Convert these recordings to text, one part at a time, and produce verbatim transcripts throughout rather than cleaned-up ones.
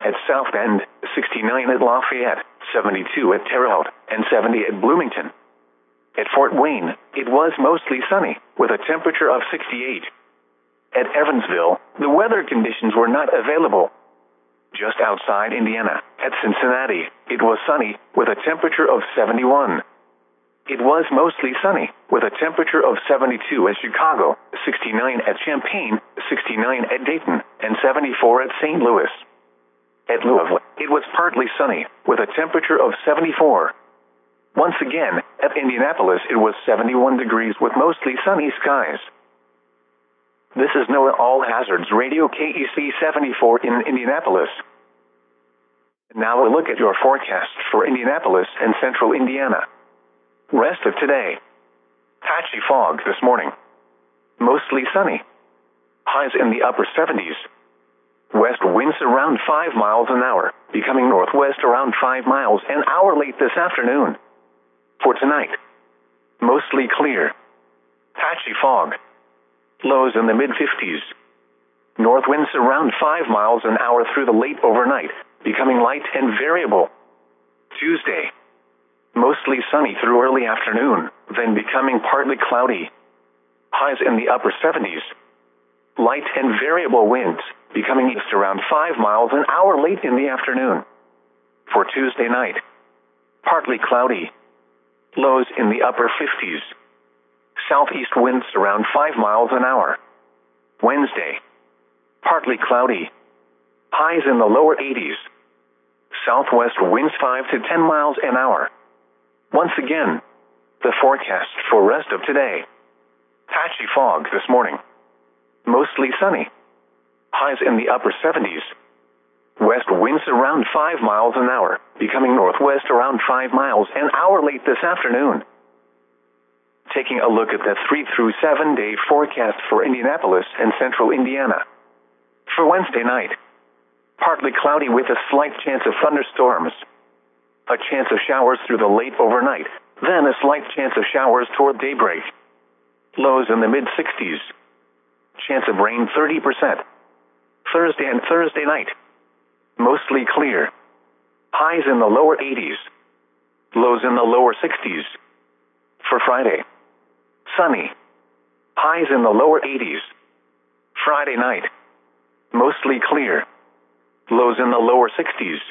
at South Bend, sixty-nine at Lafayette, seventy-two at Terre Haute, and seventy at Bloomington. At Fort Wayne, it was mostly sunny, with a temperature of sixty-eight. At Evansville, the weather conditions were not available. Just outside Indiana, at Cincinnati, it was sunny, with a temperature of seventy-one. It was mostly sunny, with a temperature of seventy-two at Chicago, sixty-nine at Champaign, sixty-nine at Dayton, and seventy-four at Saint Louis. At Louisville, it was partly sunny, with a temperature of seventy-four. Once again, at Indianapolis it was seventy-one degrees with mostly sunny skies. This is NOAA All Hazards Radio K E C seventy-four in Indianapolis. Now a look at your forecast for Indianapolis and central Indiana. Rest of today. Patchy fog this morning. Mostly sunny. Highs in the upper seventies. West winds around five miles an hour, becoming northwest around five miles an hour late this afternoon. For tonight, mostly clear. Patchy fog. Lows in the mid-fifties. North winds around five miles an hour through the late overnight, becoming light and variable. Tuesday, mostly sunny through early afternoon, then becoming partly cloudy. Highs in the upper seventies. Light and variable winds, becoming east around five miles an hour late in the afternoon. For Tuesday night, partly cloudy. Lows in the upper fifties. Southeast winds around five miles an hour. Wednesday, partly cloudy. Highs in the lower eighties. Southwest winds five to ten miles an hour. Once again, the forecast for rest of today. Patchy fog this morning. Mostly sunny. Highs in the upper seventies. West winds around five miles an hour, becoming northwest around five miles an hour late this afternoon. Taking a look at the three through seven day forecast for Indianapolis and central Indiana. For Wednesday night, partly cloudy with a slight chance of thunderstorms. A chance of showers through the late overnight, then a slight chance of showers toward daybreak. Lows in the mid-sixties. Chance of rain thirty percent. Thursday and Thursday night, mostly clear. Highs in the lower eighties. Lows in the lower sixties. For Friday, sunny. Highs in the lower eighties. Friday night, mostly clear. Lows in the lower sixties.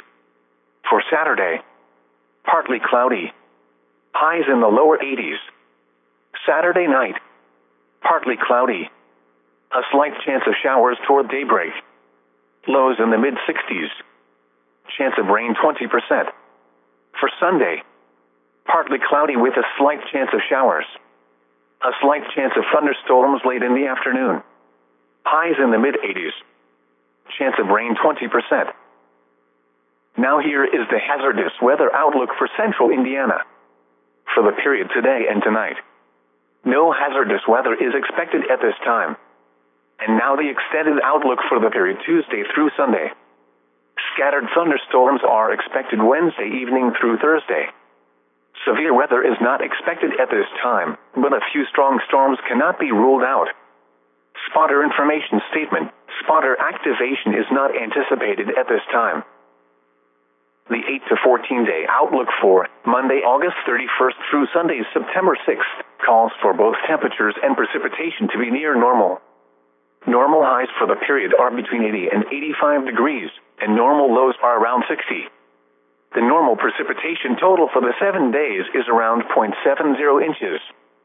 For Saturday, partly cloudy. Highs in the lower eighties. Saturday night, partly cloudy. A slight chance of showers toward daybreak. Lows in the mid-sixties. Chance of rain twenty percent. For Sunday, partly cloudy with a slight chance of showers. A slight chance of thunderstorms late in the afternoon. Highs in the mid-eighties. Chance of rain twenty percent. Now here is the hazardous weather outlook for central Indiana. For the period today and tonight, no hazardous weather is expected at this time. And now the extended outlook for the period Tuesday through Sunday. Scattered thunderstorms are expected Wednesday evening through Thursday. Severe weather is not expected at this time, but a few strong storms cannot be ruled out. Spotter information statement: spotter activation is not anticipated at this time. The eight to fourteen day outlook for Monday, August thirty-first through Sunday, September sixth, calls for both temperatures and precipitation to be near normal. Normal highs for the period are between eighty and eighty-five degrees, and normal lows are around sixty. The normal precipitation total for the seven days is around zero point seven zero inches.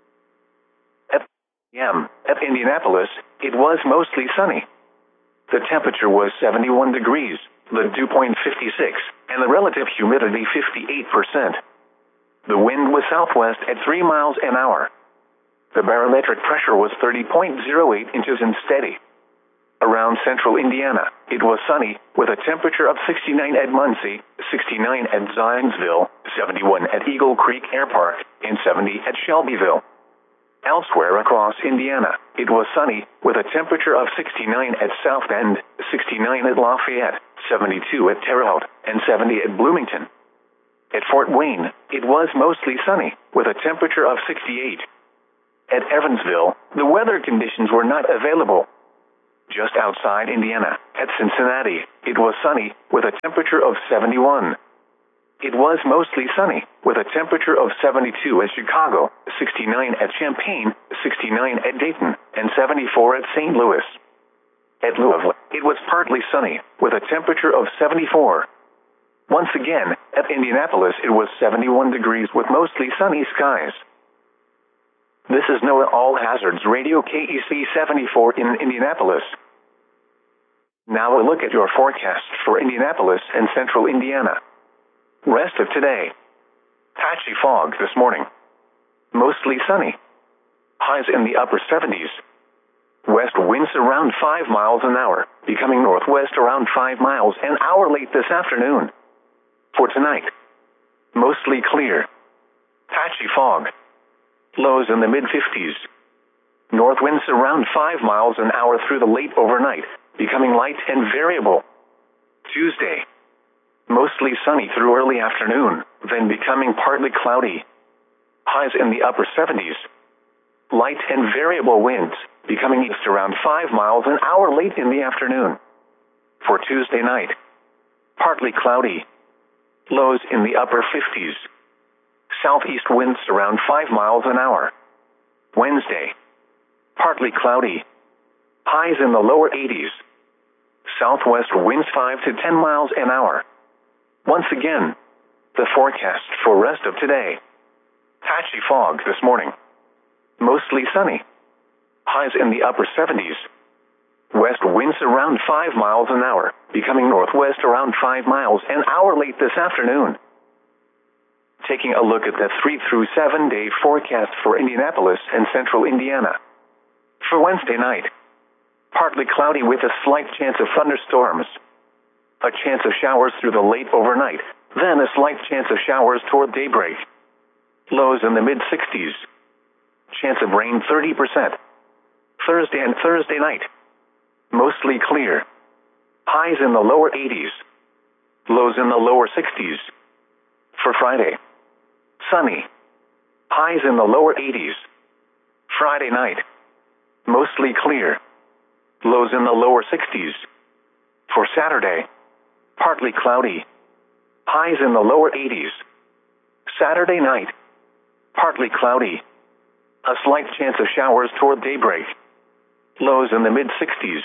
At p m at Indianapolis, it was mostly sunny. The temperature was seventy-one degrees, the dew point fifty-six, and the relative humidity fifty-eight percent. The wind was southwest at three miles an hour. The barometric pressure was thirty point zero eight inches and steady. Around central Indiana, it was sunny, with a temperature of sixty-nine at Muncie, sixty-nine at Zionsville, seventy-one at Eagle Creek Air Park, and seventy at Shelbyville. Elsewhere across Indiana, it was sunny, with a temperature of sixty-nine at South Bend, sixty-nine at Lafayette, seventy-two at Terre Haute, and seventy at Bloomington. At Fort Wayne, it was mostly sunny, with a temperature of sixty-eight. At Evansville, the weather conditions were not available. Just outside Indiana, at Cincinnati, it was sunny, with a temperature of seventy-one. It was mostly sunny, with a temperature of seventy-two at Chicago, sixty-nine at Champaign, sixty-nine at Dayton, and seventy-four at Saint Louis. At Louisville, it was partly sunny, with a temperature of seventy-four. Once again, at Indianapolis it was seventy-one degrees with mostly sunny skies. This is NOAA All Hazards Radio K E C seventy-four in Indianapolis. Now a look at your forecast for Indianapolis and central Indiana. Rest of today. Patchy fog this morning. Mostly sunny. Highs in the upper seventies. West winds around five miles an hour, becoming northwest around five miles an hour late this afternoon. For tonight, mostly clear. Patchy fog. Lows in the mid-fifties. North winds around five miles an hour through the late overnight, becoming light and variable. Tuesday, mostly sunny through early afternoon, then becoming partly cloudy. Highs in the upper seventies. Light and variable winds, becoming east around five miles an hour late in the afternoon. For Tuesday night, partly cloudy. Lows in the upper fifties. Southeast winds around five miles an hour. Wednesday, partly cloudy. Highs in the lower eighties. Southwest winds five to ten miles an hour. Once again, the forecast for rest of today. Patchy fog this morning. Mostly sunny. Highs in the upper seventies. West winds around five miles an hour, becoming northwest around five miles an hour late this afternoon. Taking a look at the three through seven day forecast for Indianapolis and central Indiana. For Wednesday night, partly cloudy with a slight chance of thunderstorms. A chance of showers through the late overnight, then a slight chance of showers toward daybreak. Lows in the mid-sixties. Chance of rain thirty percent. Thursday and Thursday night, mostly clear. Highs in the lower eighties. Lows in the lower sixties. For Friday, sunny. Highs in the lower eighties. Friday night, mostly clear. Lows in the lower sixties. For Saturday, partly cloudy. Highs in the lower eighties. Saturday night, partly cloudy. A slight chance of showers toward daybreak. Lows in the mid-sixties.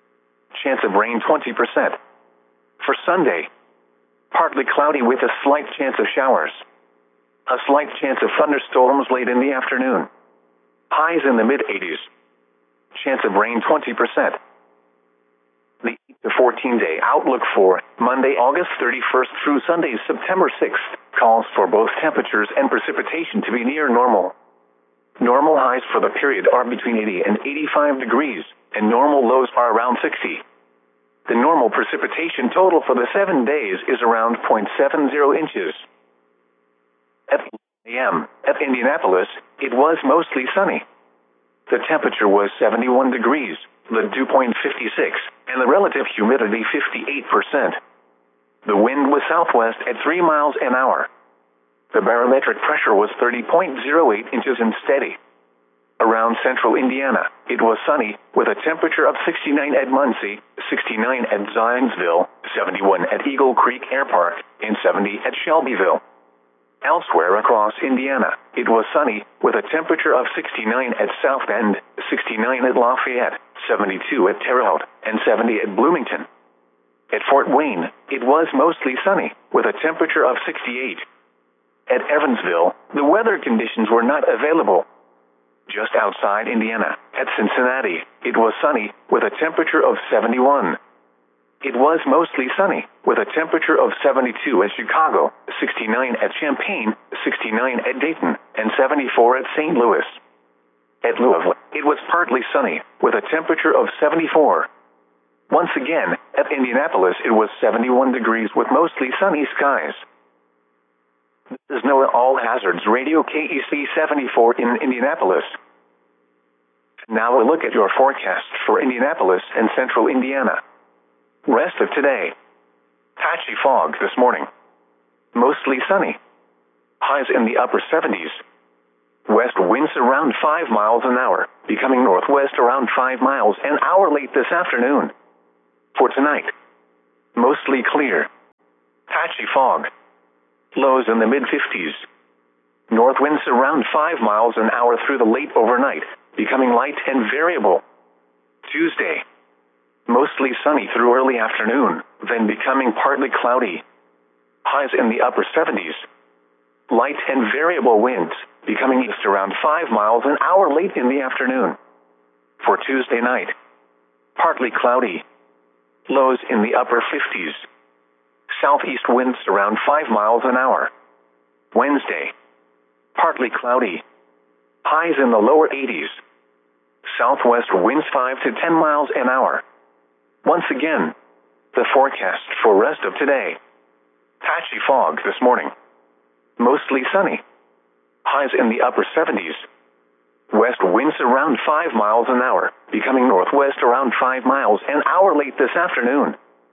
Chance of rain twenty percent. For Sunday, partly cloudy with a slight chance of showers. A slight chance of thunderstorms late in the afternoon. Highs in the mid-eighties. Chance of rain twenty percent. The eight to fourteen day outlook for Monday, August thirty-first through Sunday, September sixth, calls for both temperatures and precipitation to be near normal. Normal highs for the period are between eighty and eighty-five degrees, and normal lows are around sixty. The normal precipitation total for the seven days is around zero point seven zero inches. At eleven a m at Indianapolis, it was mostly sunny. The temperature was seventy-one degrees, the dew point fifty-six, and the relative humidity fifty-eight percent. The wind was southwest at three miles an hour. The barometric pressure was thirty point zero eight inches and steady. Around central Indiana, it was sunny, with a temperature of sixty-nine at Muncie, sixty-nine at Zionsville, seventy-one at Eagle Creek Air Park, and seventy at Shelbyville. Elsewhere across Indiana, it was sunny, with a temperature of sixty-nine at South Bend, sixty-nine at Lafayette, seventy-two at Terre Haute, and seventy at Bloomington. At Fort Wayne, it was mostly sunny, with a temperature of sixty-eight. At Evansville, the weather conditions were not available. Just outside Indiana, at Cincinnati, it was sunny, with a temperature of seventy-one. It was mostly sunny, with a temperature of seventy-two at Chicago, sixty-nine at Champaign, sixty-nine at Dayton, and seventy-four at Saint Louis. At Louisville, it was partly sunny, with a temperature of seventy-four. Once again, at Indianapolis it was seventy-one degrees with mostly sunny skies. This is NOAA All Hazards Radio K E C seventy-four in Indianapolis. Now a look at your forecast for Indianapolis and central Indiana. Rest of today. Patchy fog this morning. Mostly sunny. Highs in the upper seventies. West winds around five miles an hour, becoming northwest around five miles an hour late this afternoon. For tonight, mostly clear. Patchy fog. Lows in the mid fifties. North winds around five miles an hour through the late overnight, becoming light and variable. Tuesday, mostly sunny through early afternoon, then becoming partly cloudy. Highs in the upper seventies. Light and variable winds, becoming east around five miles an hour late in the afternoon. For Tuesday night, partly cloudy. Lows in the upper fifties. Southeast winds around five miles an hour. Wednesday, partly cloudy. Highs in the lower eighties. Southwest winds five to ten miles an hour. Once again, the forecast for rest of today. Patchy fog this morning. Mostly sunny. Highs in the upper seventies. West winds around five miles an hour, becoming northwest around five miles an hour late this afternoon.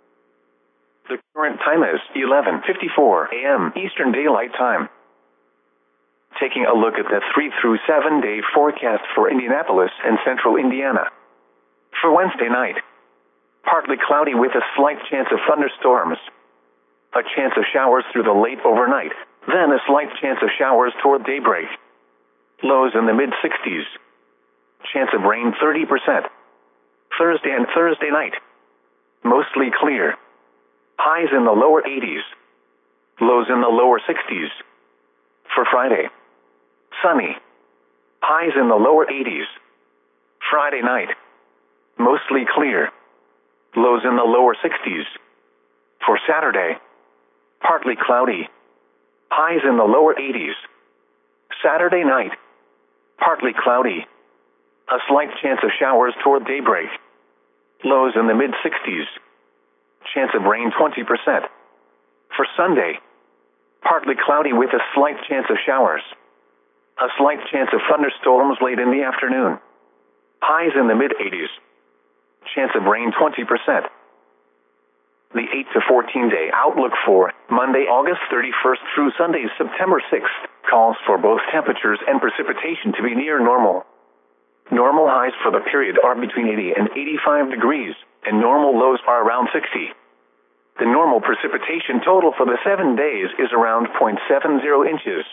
The current time is eleven fifty-four a m Eastern Daylight Time. Taking a look at the three through seven day forecast for Indianapolis and central Indiana. For Wednesday night, partly cloudy with a slight chance of thunderstorms. A chance of showers through the late overnight, then a slight chance of showers toward daybreak. Lows in the mid sixties. Chance of rain thirty percent. Thursday and Thursday night, mostly clear. Highs in the lower eighties. Lows in the lower sixties. For Friday, sunny. Highs in the lower eighties. Friday night, mostly clear. Lows in the lower sixties. For Saturday, partly cloudy. Highs in the lower eighties. Saturday night, partly cloudy. A slight chance of showers toward daybreak. Lows in the mid sixties. Chance of rain twenty percent. For Sunday, partly cloudy with a slight chance of showers. A slight chance of thunderstorms late in the afternoon. Highs in the mid eighties. Chance of rain twenty percent. The eight to fourteen day outlook for Monday, August thirty-first through Sunday, September sixth, calls for both temperatures and precipitation to be near normal. Normal highs for the period are between eighty and eighty-five degrees, and normal lows are around sixty. The normal precipitation total for the seven days is around zero point seven zero inches.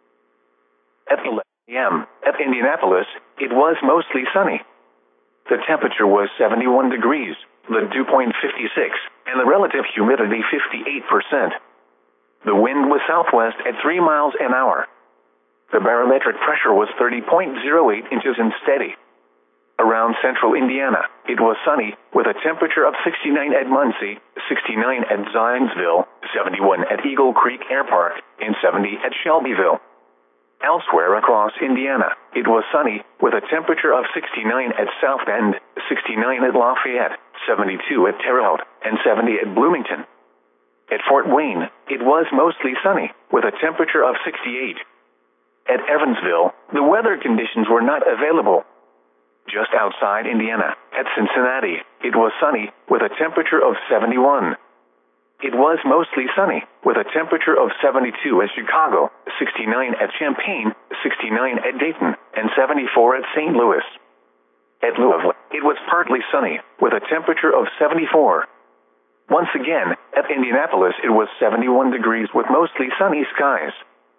At eleven a m at Indianapolis, it was mostly sunny. The temperature was seventy-one degrees, the dew point fifty-six, and the relative humidity fifty-eight percent. The wind was southwest at three miles an hour. The barometric pressure was thirty point zero eight inches and steady. Around central Indiana, it was sunny, with a temperature of sixty-nine at Muncie, sixty-nine at Zionsville, seventy-one at Eagle Creek Air Park, and seventy at Shelbyville. Elsewhere across Indiana, it was sunny, with a temperature of sixty-nine at South Bend, sixty-nine at Lafayette, seventy-two at Terre Haute, and seventy at Bloomington. At Fort Wayne, it was mostly sunny, with a temperature of sixty-eight. At Evansville, the weather conditions were not available. Just outside Indiana, at Cincinnati, it was sunny, with a temperature of seventy-one. It was mostly sunny, with a temperature of seventy-two at Chicago, sixty-nine at Champaign, sixty-nine at Dayton, and seventy-four at Saint Louis. At Louisville, it was partly sunny, with a temperature of seventy-four. Once again, at Indianapolis, it was seventy-one degrees with mostly sunny skies.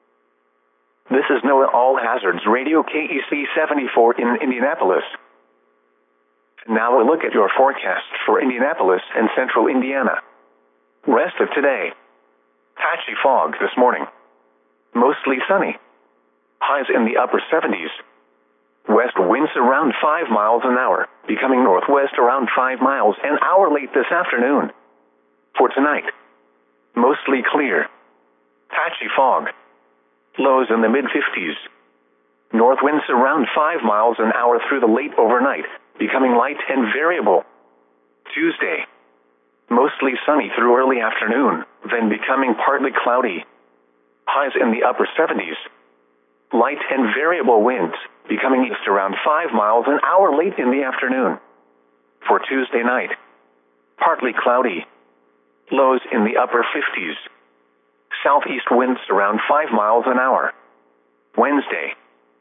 This is NOAA All Hazards Radio K E C seventy-four in Indianapolis. Now a look at your forecast for Indianapolis and central Indiana. Rest of today. Patchy fog this morning. Mostly sunny. Highs in the upper seventies. West winds around five miles an hour, becoming northwest around five miles an hour late this afternoon. For tonight, mostly clear. Patchy fog. Lows in the mid fifties. North winds around five miles an hour through the late overnight, becoming light and variable. Tuesday, mostly sunny through early afternoon, then becoming partly cloudy. Highs in the upper seventies. Light and variable winds, becoming east around five miles an hour late in the afternoon. For Tuesday night, partly cloudy. Lows in the upper fifties. Southeast winds around five miles an hour. Wednesday,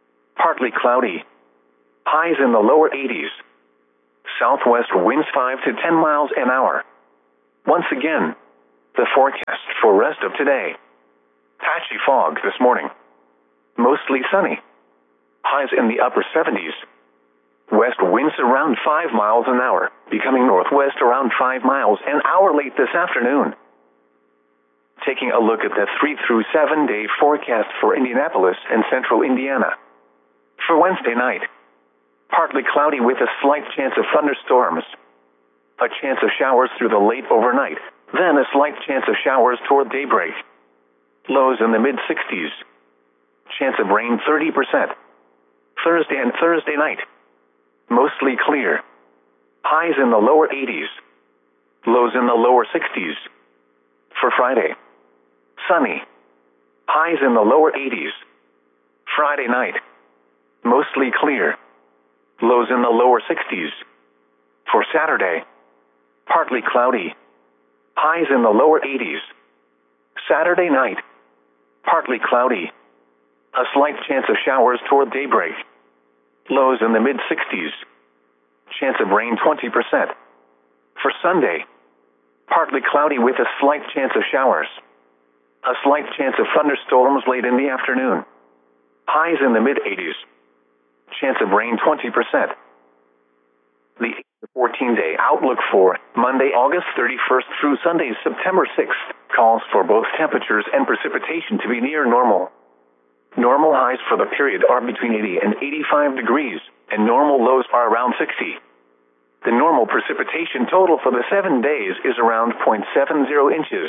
partly cloudy. Highs in the lower eighties. Southwest winds five to ten miles an hour. Once again, the forecast for rest of today. Patchy fog this morning. Mostly sunny. Highs in the upper seventies. West winds around five miles an hour, becoming northwest around five miles an hour late this afternoon. Taking a look at the three through seven day forecast for Indianapolis and central Indiana. For Wednesday night, partly cloudy with a slight chance of thunderstorms. A chance of showers through the late overnight, then a slight chance of showers toward daybreak. Lows in the mid sixties. Chance of rain thirty percent. Thursday and Thursday night. Mostly clear. Highs in the lower eighties. Lows in the lower sixties. For Friday, sunny. Highs in the lower eighties. Friday night, mostly clear. Lows in the lower sixties. For Saturday, partly cloudy. Highs in the lower eighties. Saturday night, partly cloudy. A slight chance of showers toward daybreak. Lows in the mid sixties. Chance of rain twenty percent. For Sunday, partly cloudy with a slight chance of showers. A slight chance of thunderstorms late in the afternoon. Highs in the mid eighties. Chance of rain twenty percent. The fourteen day outlook for Monday, August thirty-first through Sunday, September sixth, calls for both temperatures and precipitation to be near normal. Normal highs for the period are between eighty and eighty-five degrees, and normal lows are around sixty. The normal precipitation total for the seven days is around zero point seven zero inches.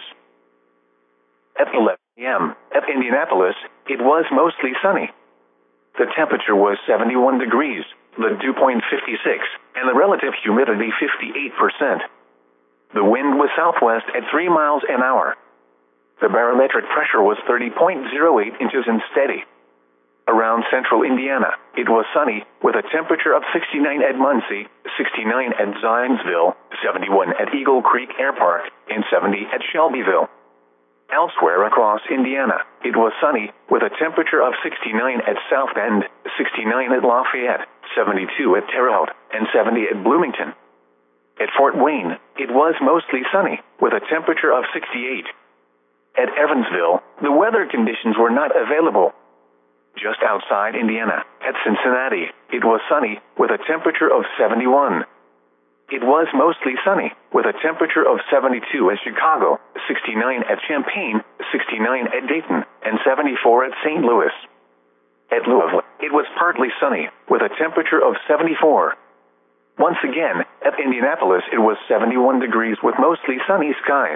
At eleven a m at Indianapolis, it was mostly sunny. The temperature was seventy-one degrees, the dew point fifty-six, and the relative humidity fifty-eight percent. The wind was southwest at three miles an hour. The barometric pressure was thirty point zero eight inches and steady. Around central Indiana, it was sunny, with a temperature of sixty-nine at Muncie, sixty-nine at Zionsville, seventy-one at Eagle Creek Air Park, and seventy at Shelbyville. Elsewhere across Indiana, it was sunny, with a temperature of sixty-nine at South Bend, sixty-nine at Lafayette, seventy-two at Terre Haute, and seventy at Bloomington. At Fort Wayne, it was mostly sunny, with a temperature of sixty-eight. At Evansville, the weather conditions were not available. Just outside Indiana, at Cincinnati, it was sunny, with a temperature of seventy-one. It was mostly sunny, with a temperature of seventy-two at Chicago, sixty-nine at Champaign, sixty-nine at Dayton, and seventy-four at Saint Louis. At Louisville, it was partly sunny, with a temperature of seventy-four. Once again, at Indianapolis, it was seventy-one degrees with mostly sunny skies.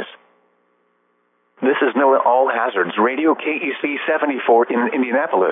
This is NOAA All Hazards Radio K E C seventy-four in Indianapolis.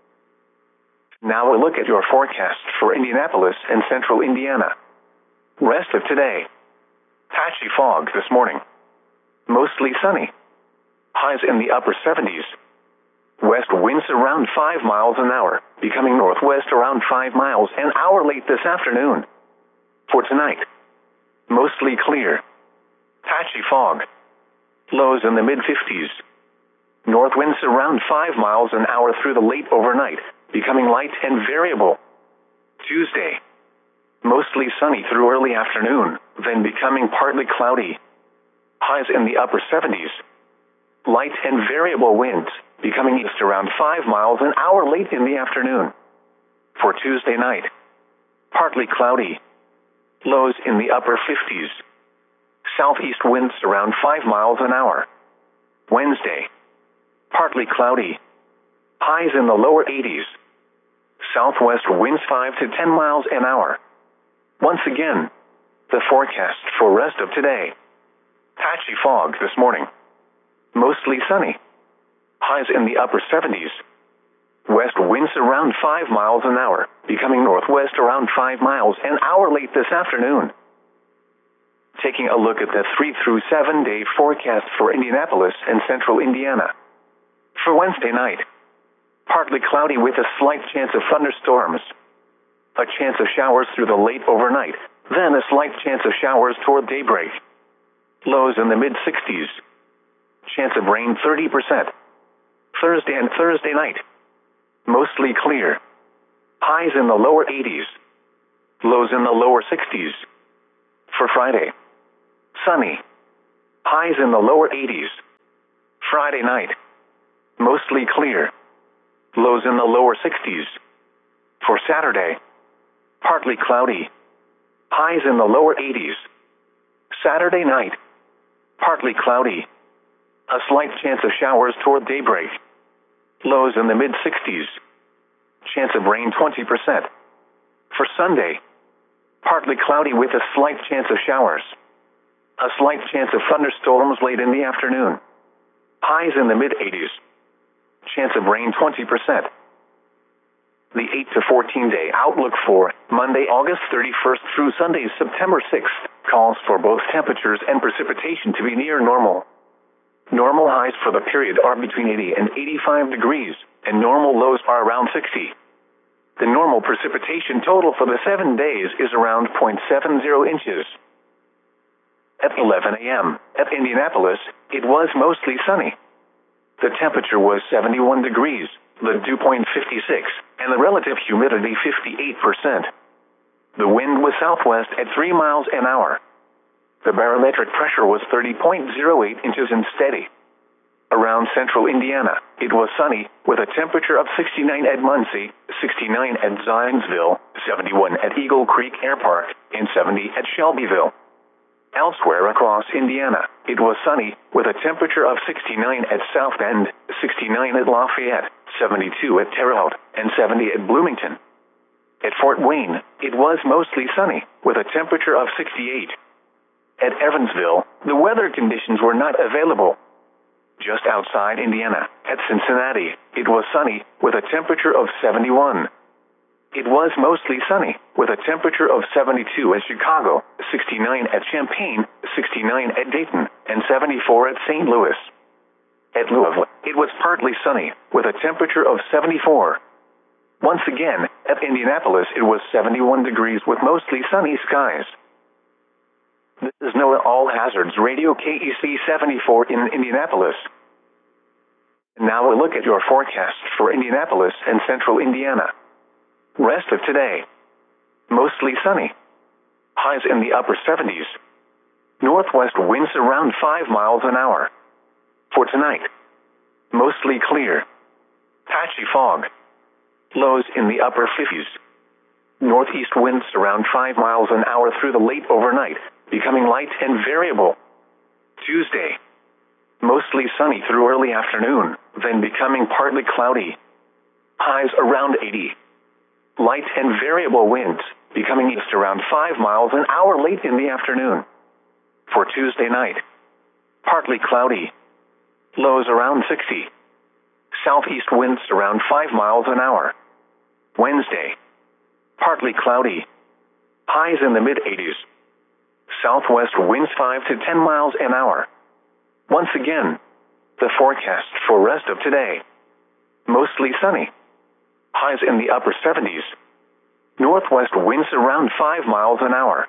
Now a look at your forecast for Indianapolis and central Indiana. Rest of today. Patchy fog this morning. Mostly sunny. Highs in the upper seventies. West winds around five miles an hour, becoming northwest around five miles an hour late this afternoon. For tonight, mostly clear. Patchy fog. Lows in the mid fifties. North winds around five miles an hour through the late overnight, becoming light and variable. Tuesday, mostly sunny through early afternoon, then becoming partly cloudy. Highs in the upper seventies. Light and variable winds, becoming east around five miles an hour late in the afternoon. For Tuesday night, partly cloudy. Lows in the upper fifties. Southeast winds around five miles an hour. Wednesday, partly cloudy. Highs in the lower eighties. Southwest winds five to ten miles an hour. Once again, the forecast for rest of today. Patchy fog this morning. Mostly sunny. Highs in the upper seventies. West winds around five miles an hour, becoming northwest around five miles an hour late this afternoon. Taking a look at the three through seven day forecast for Indianapolis and central Indiana. For Wednesday night, partly cloudy with a slight chance of thunderstorms. A chance of showers through the late overnight, then a slight chance of showers toward daybreak. Lows in the mid sixties. Chance of rain thirty percent. Thursday and Thursday night, mostly clear. highs in the lower eighties. Lows in the lower sixties. For Friday, sunny, highs in the lower eighties. Friday night, mostly clear, lows in the lower sixties. For Saturday, partly cloudy, highs in the lower eighties. Saturday night, partly cloudy, a slight chance of showers toward daybreak, lows in the mid-sixties. Chance of rain twenty percent. For Sunday, partly cloudy with a slight chance of showers. A slight chance of thunderstorms late in the afternoon. Highs in the mid-eighties. Chance of rain twenty percent. The eight to fourteen day outlook for Monday, August thirty-first through Sunday, September sixth, calls for both temperatures and precipitation to be near normal. Normal highs for the period are between eighty and eighty-five degrees, and normal lows are around sixty. The normal precipitation total for the seven days is around zero point seven zero inches. At eleven a m at Indianapolis, it was mostly sunny. The temperature was seventy-one degrees, the dew point fifty-six, and the relative humidity fifty-eight percent. The wind was southwest at three miles an hour. The barometric pressure was thirty point zero eight inches and steady. Around central Indiana, it was sunny, with a temperature of sixty-nine at Muncie, sixty-nine at Zionsville, seventy-one at Eagle Creek Air Park, and seventy at Shelbyville. Elsewhere across Indiana, it was sunny, with a temperature of sixty-nine at South Bend, sixty-nine at Lafayette, seventy-two at Terre Haute, and seventy at Bloomington. At Fort Wayne, it was mostly sunny, with a temperature of sixty-eight. At Evansville, the weather conditions were not available. Just outside Indiana, at Cincinnati, it was sunny, with a temperature of seventy-one. It was mostly sunny, with a temperature of seventy-two at Chicago, sixty-nine at Champaign, sixty-nine at Dayton, and seventy-four at Saint Louis. At Louisville, it was partly sunny, with a temperature of seventy-four. Once again, at Indianapolis, it was seventy-one degrees with mostly sunny skies. This is NOAA All Hazards Radio K E C seventy-four in Indianapolis. Now we'll look at your forecast for Indianapolis and central Indiana. Rest of today, mostly sunny. Highs in the upper seventies. Northwest winds around five miles an hour. For tonight, mostly clear. Patchy fog. Lows in the upper fifties. Northeast winds around five miles an hour through the late overnight, becoming light and variable. Tuesday, mostly sunny through early afternoon, then becoming partly cloudy. Highs around eighty. Light and variable winds, becoming east around five miles an hour late in the afternoon. For Tuesday night, partly cloudy. Lows around sixty. Southeast winds around five miles an hour. Wednesday, partly cloudy. Highs in the mid-eighties. Southwest winds five to ten miles an hour. Once again, the forecast for rest of today. Mostly sunny. Highs in the upper seventies. Northwest winds around five miles an hour.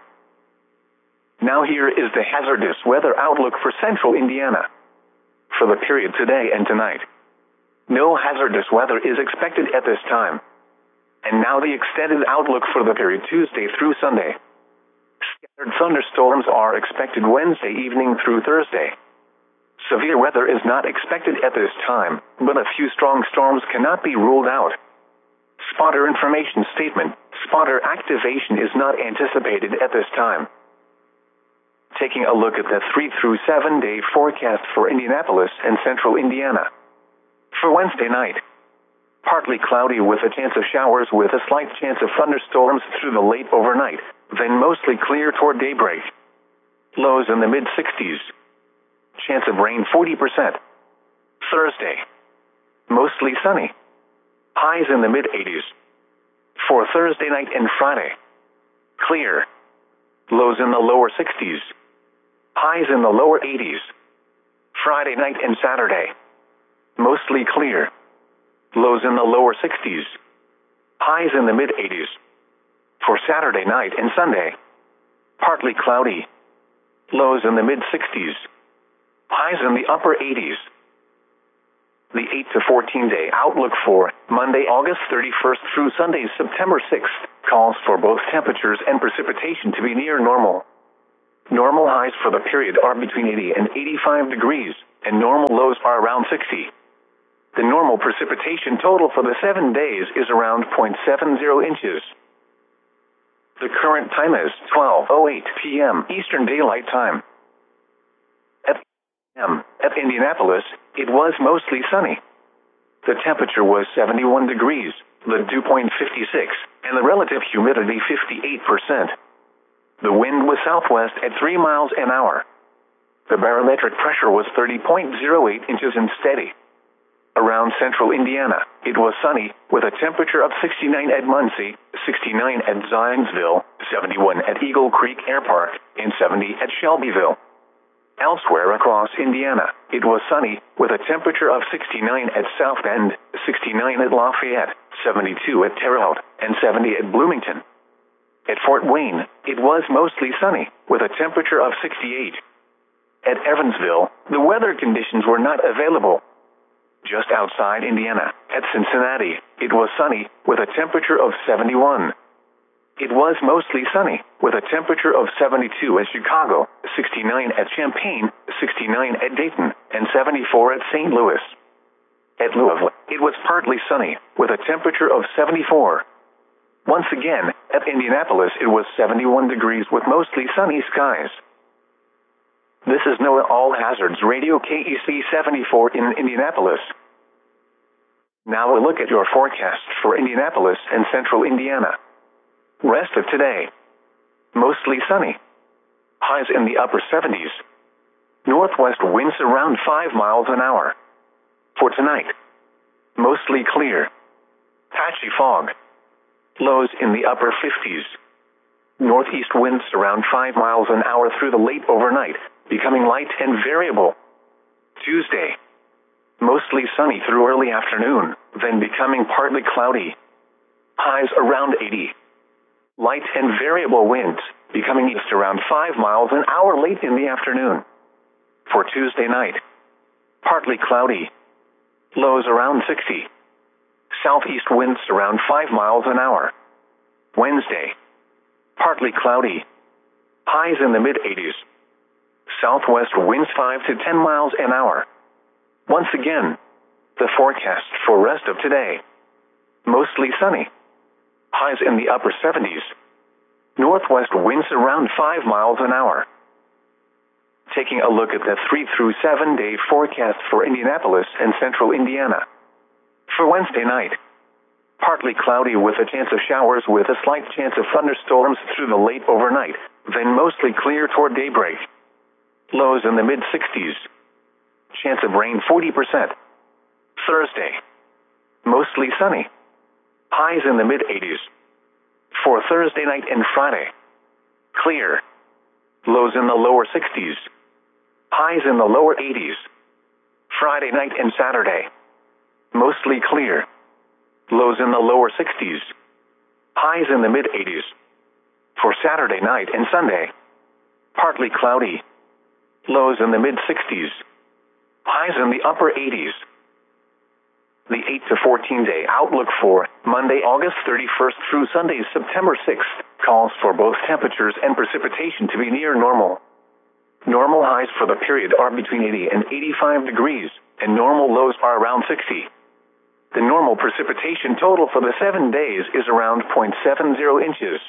Now here is the hazardous weather outlook for central Indiana. For the period today and tonight, no hazardous weather is expected at this time. And now the extended outlook for the period Tuesday through Sunday. Scattered thunderstorms are expected Wednesday evening through Thursday. Severe weather is not expected at this time, but a few strong storms cannot be ruled out. Spotter information statement: spotter activation is not anticipated at this time. Taking a look at the three through seven day forecast for Indianapolis and central Indiana. For Wednesday night, partly cloudy with a chance of showers with a slight chance of thunderstorms through the late overnight, then mostly clear toward daybreak. Lows in the mid-sixties. Chance of rain forty percent. Thursday, mostly sunny. Highs in the mid-eighties. For Thursday night and Friday, clear. Lows in the lower sixties. Highs in the lower eighties. Friday night and Saturday, mostly clear. Lows in the lower sixties. Highs in the mid-eighties. For Saturday night and Sunday, partly cloudy. Lows in the mid-sixties. Highs in the upper eighties. The eight to fourteen day outlook for Monday, August thirty-first through Sunday, September sixth, calls for both temperatures and precipitation to be near normal. Normal highs for the period are between eighty and eighty-five degrees, and normal lows are around sixty. The normal precipitation total for the seven days is around zero point seven zero inches. The current time is twelve oh eight p m Eastern Daylight Time. At At Indianapolis, it was mostly sunny. The temperature was seventy-one degrees, the dew point fifty-six, and the relative humidity fifty-eight percent. The wind was southwest at three miles an hour. The barometric pressure was thirty point zero eight inches and steady. Around central Indiana, it was sunny, with a temperature of sixty-nine at Muncie, sixty-nine at Zionsville, seventy-one at Eagle Creek Air Park, and seventy at Shelbyville. Elsewhere across Indiana, it was sunny, with a temperature of sixty-nine at South Bend, sixty-nine at Lafayette, seventy-two at Terre Haute, and seventy at Bloomington. At Fort Wayne, it was mostly sunny, with a temperature of sixty-eight. At Evansville, the weather conditions were not available. Just outside Indiana, at Cincinnati, it was sunny, with a temperature of seventy-one. It was mostly sunny, with a temperature of seventy-two at Chicago, sixty-nine at Champaign, sixty-nine at Dayton, and seventy-four at Saint Louis. At Louisville, it was partly sunny, with a temperature of seventy-four. Once again, at Indianapolis, it was seventy-one degrees with mostly sunny skies. This is NOAA All Hazards Radio K E C seventy-four in Indianapolis. Now a look at your forecast for Indianapolis and central Indiana. Rest of today. Mostly sunny. Highs in the upper seventies. Northwest winds around five miles an hour. For tonight. Mostly clear. Patchy fog. Lows in the upper fifties. Northeast winds around five miles an hour through the late overnight, becoming light and variable. Tuesday. Mostly sunny through early afternoon, then becoming partly cloudy. Highs around eighty. Light and variable winds, becoming east around five miles an hour late in the afternoon. For Tuesday night. Partly cloudy. Lows around sixty. Southeast winds around five miles an hour. Wednesday. Partly cloudy. Highs in the mid-eighties. Southwest winds five to ten miles an hour. Once again, the forecast for rest of today. Mostly sunny. Highs in the upper seventies. Northwest winds around five miles an hour. Taking a look at the three through seven day forecast for Indianapolis and central Indiana. For Wednesday night, partly cloudy with a chance of showers with a slight chance of thunderstorms through the late overnight, then mostly clear toward daybreak. Lows in the mid-sixties. Chance of rain forty percent. Thursday. Mostly sunny. Highs in the mid-eighties. For Thursday night and Friday. Clear. Lows in the lower sixties. Highs in the lower eighties. Friday night and Saturday. Mostly clear. Lows in the lower sixties. Highs in the mid-eighties. For Saturday night and Sunday. Partly cloudy. Lows in the mid-sixties. Highs in the upper eighties. The eight to fourteen day outlook for Monday, August thirty-first through Sunday, September sixth, calls for both temperatures and precipitation to be near normal. Normal highs for the period are between eighty and eighty-five degrees, and normal lows are around sixty. The normal precipitation total for the seven days is around zero point seven zero inches.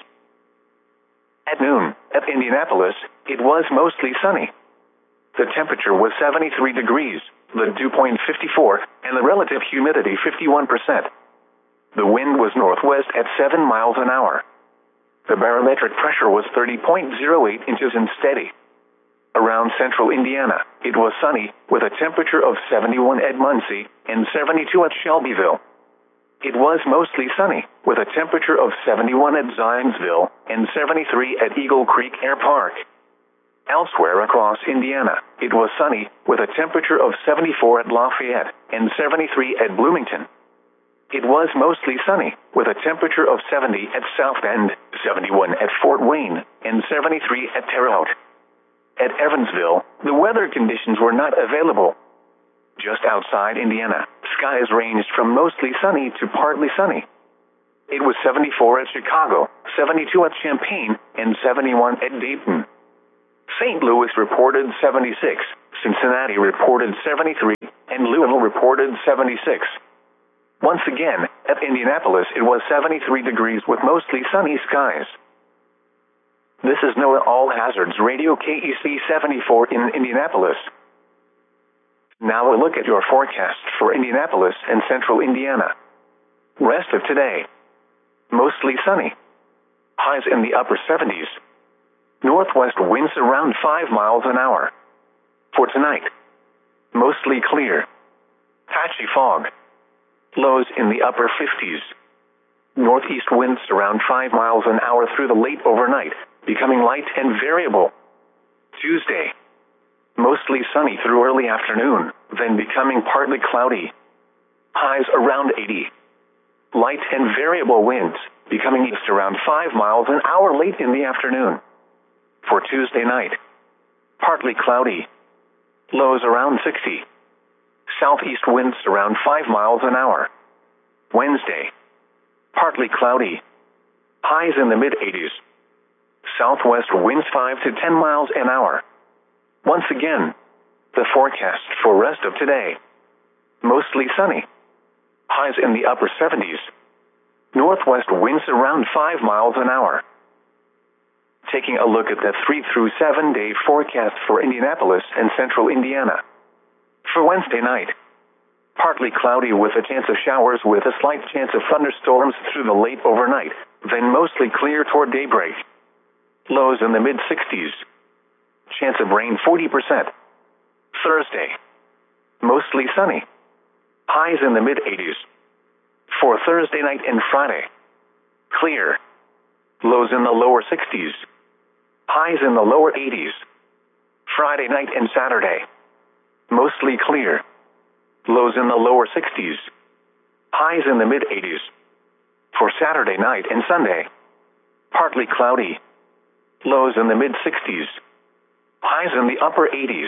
At noon, at Indianapolis, it was mostly sunny. The temperature was seventy-three degrees, the dew point fifty-four, and the relative humidity fifty-one percent. The wind was northwest at seven miles an hour. The barometric pressure was thirty point zero eight inches and steady. Around central Indiana, it was sunny, with a temperature of seventy-one at Muncie and seventy-two at Shelbyville. It was mostly sunny, with a temperature of seventy-one at Zionsville and seventy-three at Eagle Creek Air Park. Elsewhere across Indiana, it was sunny, with a temperature of seventy-four at Lafayette and seventy-three at Bloomington. It was mostly sunny, with a temperature of seventy at South Bend, seventy-one at Fort Wayne, and seventy-three at Terre Haute. At Evansville, the weather conditions were not available. Just outside Indiana, skies ranged from mostly sunny to partly sunny. It was seventy-four at Chicago, seventy-two at Champaign, and seventy-one at Dayton. Saint Louis reported seventy-six, Cincinnati reported seventy-three, and Louisville reported seventy-six. Once again, at Indianapolis it was seventy-three degrees with mostly sunny skies. This is NOAA All Hazards Radio K E C seventy-four in Indianapolis. Now a look at your forecast for Indianapolis and central Indiana. Rest of today. Mostly sunny. Highs in the upper seventies. Northwest winds around five miles an hour. For tonight. Mostly clear. Patchy fog. Lows in the upper fifties. Northeast winds around five miles an hour through the late overnight, becoming light and variable. Tuesday. Mostly sunny through early afternoon, then becoming partly cloudy. Highs around eighty. Light and variable winds, becoming east around five miles an hour late in the afternoon. For Tuesday night. Partly cloudy. Lows around sixty. Southeast winds around five miles an hour. Wednesday. Partly cloudy. Highs in the mid-eighties. Southwest winds five to ten miles an hour. Once again, the forecast for rest of today. Mostly sunny. Highs in the upper seventies. Northwest winds around five miles an hour. Taking a look at the three through seven day forecast for Indianapolis and central Indiana. For Wednesday night, partly cloudy with a chance of showers with a slight chance of thunderstorms through the late overnight, then mostly clear toward daybreak. Lows in the mid-sixties. Chance of rain forty percent. Thursday, mostly sunny. Highs in the mid-eighties. For Thursday night and Friday, clear. Lows in the lower sixties. Highs in the lower eighties. Friday night and Saturday, mostly clear. Lows in the lower sixties. Highs in the mid-eighties. For Saturday night and Sunday, partly cloudy. Lows in the mid-sixties. Highs in the upper eighties.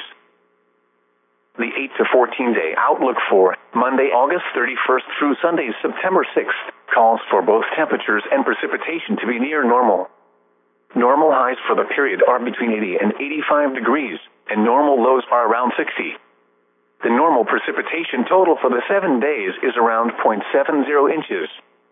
The eight to fourteen day outlook for Monday, August thirty-first through Sunday, September sixth, calls for both temperatures and precipitation to be near normal. Normal highs for the period are between eighty and eighty-five degrees, and normal lows are around sixty. The normal precipitation total for the seven days is around zero point seven zero inches.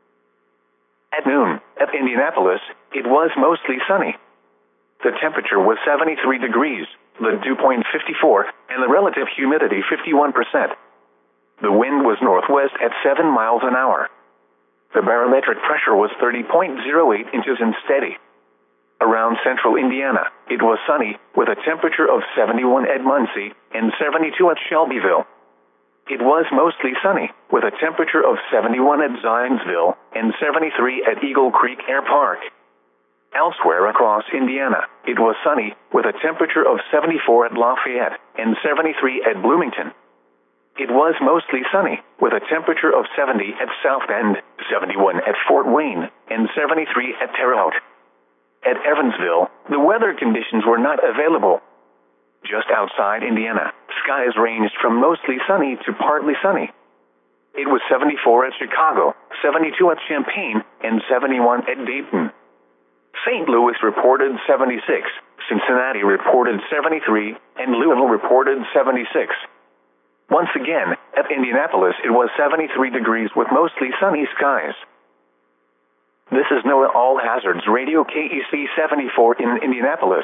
At noon, at Indianapolis, it was mostly sunny. The temperature was seventy-three degrees, the dew point fifty-four, and the relative humidity fifty-one percent. The wind was northwest at seven miles an hour. The barometric pressure was thirty point zero eight inches and steady. Around central Indiana, it was sunny, with a temperature of seventy-one at Muncie and seventy-two at Shelbyville. It was mostly sunny, with a temperature of seventy-one at Zionsville and seventy-three at Eagle Creek Air Park. Elsewhere across Indiana, it was sunny, with a temperature of seventy-four at Lafayette and seventy-three at Bloomington. It was mostly sunny, with a temperature of seventy at South Bend, seventy-one at Fort Wayne, and seventy-three at Terre Haute. At Evansville, the weather conditions were not available. Just outside Indiana, skies ranged from mostly sunny to partly sunny. It was seventy-four at Chicago, seventy-two at Champaign, and seventy-one at Dayton. Saint Louis reported seventy-six, Cincinnati reported seventy-three, and Louisville reported seventy-six. Once again, at Indianapolis it was seventy-three degrees with mostly sunny skies. This is NOAA All Hazards Radio K E C seventy-four in Indianapolis.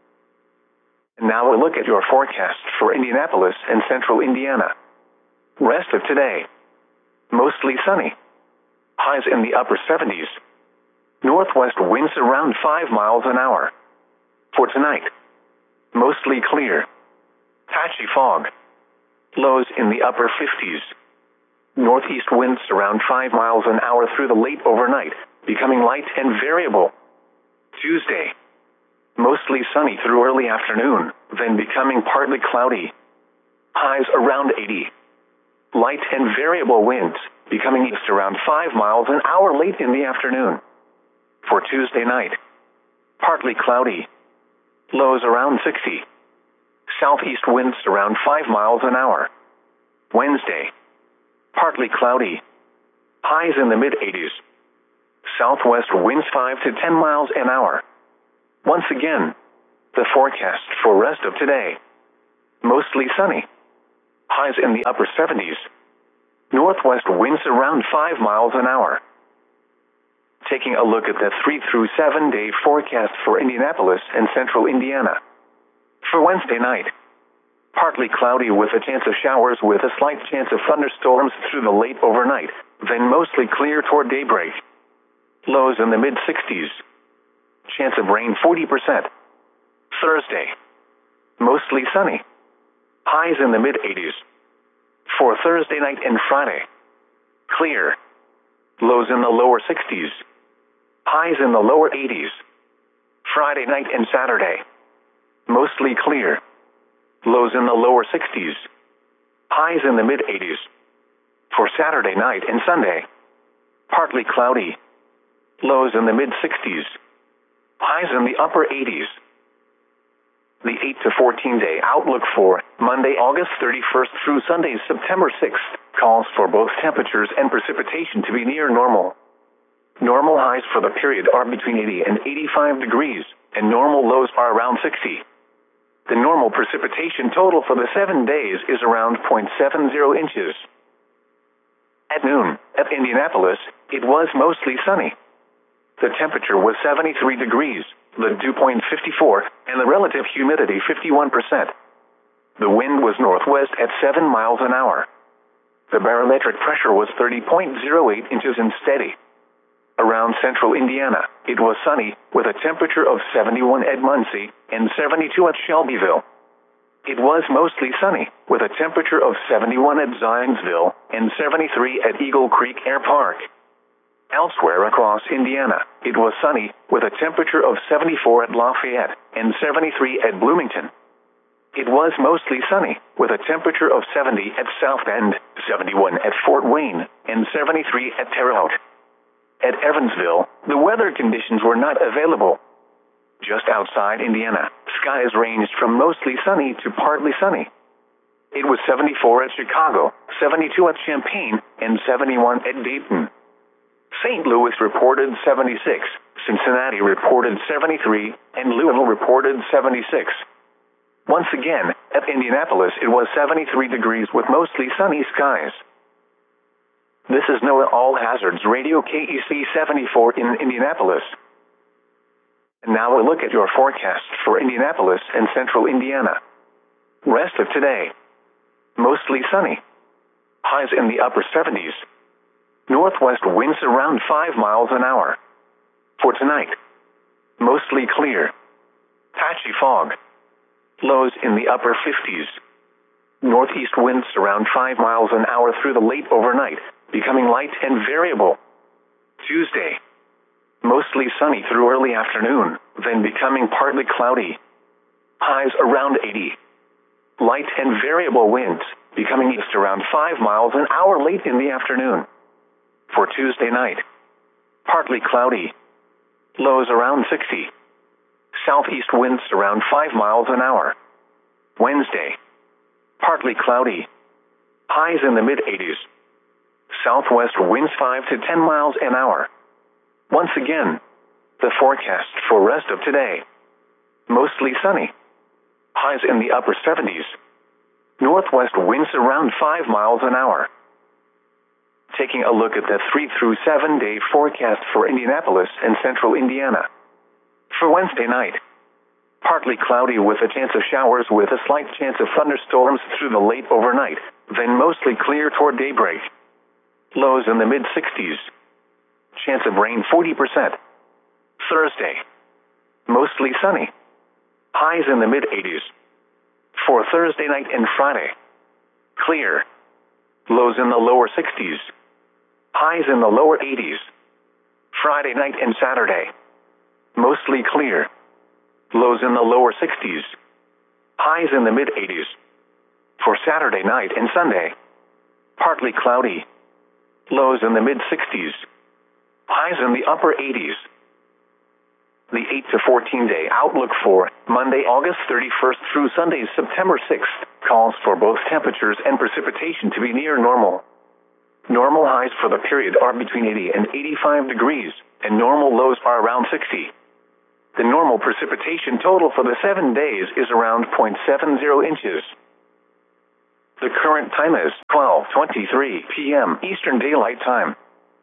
And now a look at your forecast for Indianapolis and central Indiana. Rest of today. Mostly sunny. Highs in the upper seventies. Northwest winds around five miles an hour. For tonight, mostly clear. Patchy fog. Lows in the upper fifties. Northeast winds around five miles an hour through the late overnight, becoming light and variable. Tuesday, mostly sunny through early afternoon, then becoming partly cloudy. Highs around eighty. Light and variable winds, becoming east around five miles an hour late in the afternoon. For Tuesday night, partly cloudy. Lows around sixty. Southeast winds around five miles an hour. Tuesday, partly cloudy. Highs in the mid eighties. Southwest winds five to ten miles an hour. Once again, the forecast for rest of today. Mostly sunny. Highs in the upper seventies. Northwest winds around five miles an hour. Taking a look at the three through seven day forecast for Indianapolis and central Indiana. For Wednesday night, partly cloudy with a chance of showers with a slight chance of thunderstorms through the late overnight, then mostly clear toward daybreak. Lows in the mid sixties. Chance of rain forty percent. Thursday, mostly sunny. Highs in the mid eighties. For Thursday night and Friday, clear. Lows in the lower sixties. Highs in the lower eighties. Friday night and Saturday, mostly clear. Lows in the lower sixties. Highs in the mid eighties. For Saturday night and Sunday, partly cloudy. Lows in the mid sixties. Highs in the upper eighties. The eight to fourteen day outlook for Monday, August thirty-first through Sunday, September sixth, calls for both temperatures and precipitation to be near normal. Normal highs for the period are between eighty and eighty-five degrees, and normal lows are around sixty. The normal precipitation total for the seven days is around zero point seven zero inches. At noon, at Indianapolis, it was mostly sunny. The temperature was seventy-three degrees, the dew point fifty-four, and the relative humidity fifty-one percent. The wind was northwest at seven miles an hour. The barometric pressure was thirty point zero eight inches and steady. Around central Indiana, it was sunny, with a temperature of seventy-one at Muncie and seventy-two at Shelbyville. It was mostly sunny, with a temperature of seventy-one at Zionsville and seventy-three at Eagle Creek Air Park. Elsewhere across Indiana, it was sunny, with a temperature of seventy-four at Lafayette and seventy-three at Bloomington. It was mostly sunny, with a temperature of seventy at South Bend, seventy-one at Fort Wayne, and seventy-three at Terre Haute. At Evansville, the weather conditions were not available. Just outside Indiana, skies ranged from mostly sunny to partly sunny. It was seventy-four at Chicago, seventy-two at Champaign, and seventy-one at Dayton. Saint Louis reported seventy-six, Cincinnati reported seventy-three, and Louisville reported seventy-six. Once again, at Indianapolis it was seventy-three degrees with mostly sunny skies. This is NOAA All Hazards Radio K E C seventy-four in Indianapolis. And now a look at your forecast for Indianapolis and central Indiana. Rest of today. Mostly sunny. Highs in the upper seventies. Northwest winds around five miles an hour. For tonight, mostly clear. Patchy fog. Lows in the upper fifties. Northeast winds around five miles an hour through the late overnight, becoming light and variable. Tuesday, mostly sunny through early afternoon, then becoming partly cloudy. Highs around eighty. Light and variable winds, becoming east around five miles an hour late in the afternoon. For Tuesday night, partly cloudy. Lows around sixty. Southeast winds around five miles an hour. Wednesday, partly cloudy. Highs in the mid eighties. Southwest winds five to ten miles an hour. Once again, the forecast for rest of today. Mostly sunny. Highs in the upper seventies. Northwest winds around five miles an hour. Taking a look at the three through seven day forecast for Indianapolis and central Indiana. For Wednesday night, partly cloudy with a chance of showers with a slight chance of thunderstorms through the late overnight, then mostly clear toward daybreak. Lows in the mid sixties. Chance of rain forty percent. Thursday, mostly sunny. Highs in the mid eighties. For Thursday night and Friday, clear. Lows in the lower sixties. Highs in the lower eighties. Friday night and Saturday, mostly clear. Lows in the lower sixties. Highs in the mid eighties. For Saturday night and Sunday, partly cloudy. Lows in the mid sixties. Highs in the upper eighties. The eight to fourteen day outlook for Monday, August thirty-first through Sunday, September sixth, calls for both temperatures and precipitation to be near normal. Normal highs for the period are between eighty and eighty-five degrees, and normal lows are around sixty. The normal precipitation total for the seven days is around zero point seven zero inches. The current time is twelve twenty-three p m Eastern Daylight Time.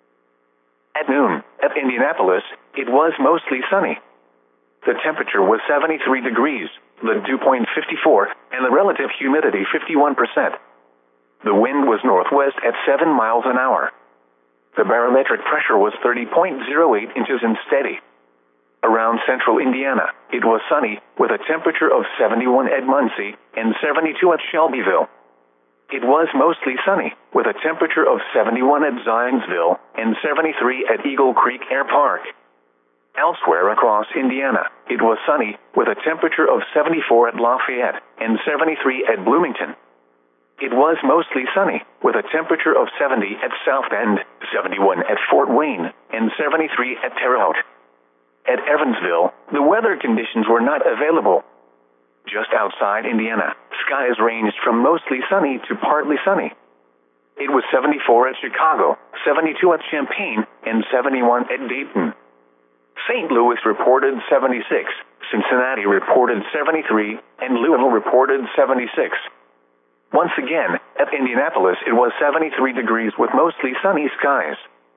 At noon, at Indianapolis, it was mostly sunny. The temperature was seventy-three degrees, the dew point fifty-four, and the relative humidity fifty-one percent. The wind was northwest at seven miles an hour. The barometric pressure was thirty point zero eight inches and steady. Around central Indiana, it was sunny, with a temperature of seventy-one at Muncie and seventy-two at Shelbyville. It was mostly sunny, with a temperature of seventy-one at Zionsville and seventy-three at Eagle Creek Air Park. Elsewhere across Indiana, it was sunny, with a temperature of seventy-four at Lafayette and seventy-three at Bloomington. It was mostly sunny, with a temperature of seventy at South Bend, seventy-one at Fort Wayne, and seventy-three at Terre Haute. At Evansville, the weather conditions were not available. Just outside Indiana, skies ranged from mostly sunny to partly sunny. It was seventy-four at Chicago, seventy-two at Champaign, and seventy-one at Dayton. Saint Louis reported seventy-six, Cincinnati reported seventy-three, and Louisville reported seventy-six. Once again, at Indianapolis it was seventy-three degrees with mostly sunny skies.